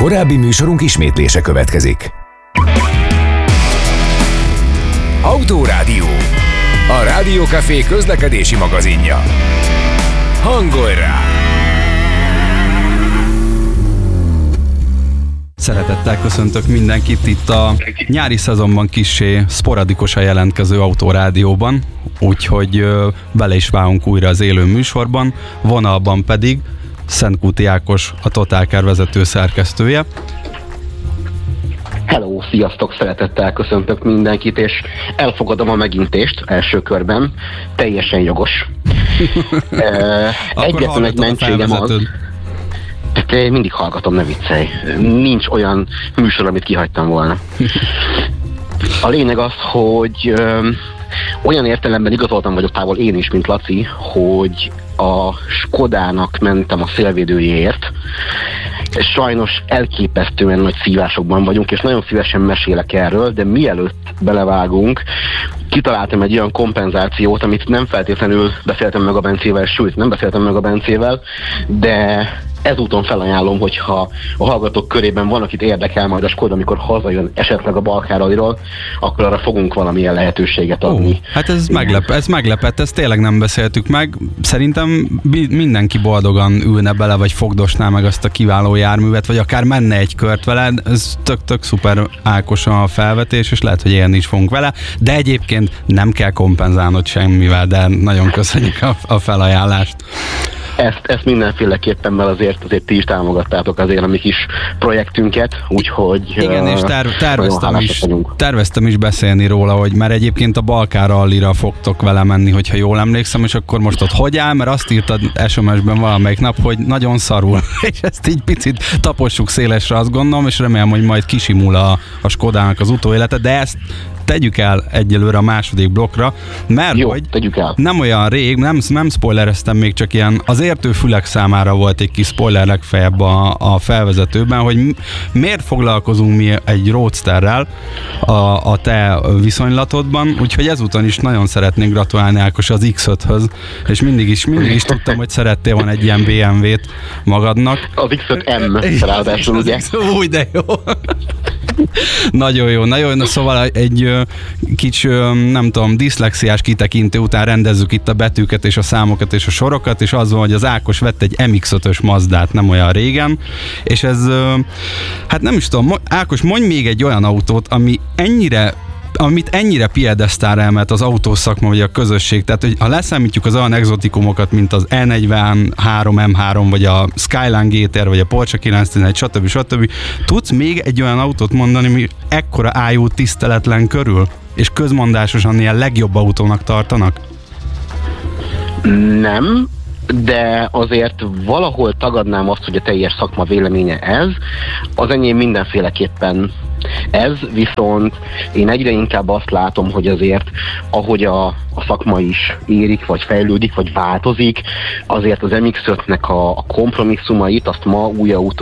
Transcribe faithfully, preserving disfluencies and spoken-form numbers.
Korábbi műsorunk ismétlése következik. Autórádió. A Rádiókafé közlekedési magazinja. Hangolj rá! Szeretettel köszöntök mindenkit itt a nyári szezonban kissé szporadikusan jelentkező Autórádióban, úgyhogy bele is válunk újra az élő műsorban, vonalban pedig Szentkúti Ákos, a Totálkár vezető szerkesztője. Hello, sziasztok, szeretettel köszöntök mindenkit, és elfogadom a megintést első körben, teljesen jogos. Egyetlen egy mentségem az, tehát mindig hallgatom, ne viccelj. Nincs olyan műsor, amit kihagytam volna. A lényeg az, hogy ö, olyan értelemben igazoltam vagyok távol én is, mint Laci, hogy a Skodának mentem a szélvédőjéért. Sajnos elképesztően nagy szívásokban vagyunk, és nagyon szívesen mesélek erről, de mielőtt belevágunk, kitaláltam egy olyan kompenzációt, amit nem feltétlenül beszéltem meg a Bencével, sőt, nem beszéltem meg a Bencével, de ezúton felajánlom, hogyha a hallgatók körében van, akit érdekel majd a Skoda, amikor hazajön esetleg a Balkán Rallyról, akkor arra fogunk valamilyen lehetőséget adni. Ó, hát ez, meglep, ez meglepett, ezt tényleg nem beszéltük meg. Szerintem mindenki boldogan ülne bele, vagy fogdosná meg azt a kiváló járművet, vagy akár menne egy kört vele. Ez tök-tök szuper Ákos a felvetés, és lehet, hogy élni is fogunk vele, de egyébként nem kell kompenzálnod semmivel, de nagyon köszönjük a, a felajánlást. Ezt, ezt mindenféleképpen, mert azért, azért ti is támogattátok azért a mi kis projektünket, úgyhogy... Igen, és terv, terveztem, is, terveztem is beszélni róla, hogy mert egyébként a Balkán Rallyra fogtok vele menni, hogyha jól emlékszem, és akkor most ott hogy áll, mert azt írtad es em es-ben valamelyik nap, hogy nagyon szarul, és ezt így picit tapossuk szélesre, azt gondolom, és remélem, hogy majd kisimul a, a Skodának az utóélete, de ezt tegyük el egyelőre a második blokkra, mert Jó, hogy nem olyan rég, nem, nem spoilereztem még, csak ilyen az értő fülek számára volt egy kis spoiler legfeljebb a, a felvezetőben, hogy miért foglalkozunk mi egy Roadsterrel a, a te viszonylatodban, úgyhogy ezúton is nagyon szeretnék gratulálni Ákos az iksz öthöz, és mindig is, mindig is tudtam, hogy szerettél van egy ilyen bé em vét magadnak. Az iksz öt em ráadásul, ugye? Új, de jó! Nagyon jó, nagyon jó. Szóval egy kicsi, nem tudom, diszlexiás kitekintő után rendezzük itt a betűket és a számokat és a sorokat, és az van, hogy az Ákos vett egy em iksz ötös Mazdát nem olyan régen, és ez, hát nem is tudom, Ákos, mondj még egy olyan autót, ami ennyire amit ennyire piedesztára emelt az autószakma, vagy a közösség, tehát hogy ha leszámítjuk az olyan exotikumokat, mint az E negyvenhárom em három, vagy a Skyline gé té er, vagy a Porsche kilencszáztizenegy, stb. stb. Tudsz még egy olyan autót mondani, ami ekkora ájú tiszteletlen körül, és közmondásosan ilyen legjobb autónak tartanak? Nem, de azért valahol tagadnám azt, hogy a teljes szakma véleménye ez. Az enyém mindenféleképpen ez, viszont én egyre inkább azt látom, hogy azért, ahogy a, a szakma is érik, vagy fejlődik, vagy változik, azért az em iksz ötnek a, a kompromisszumait, azt ma új autó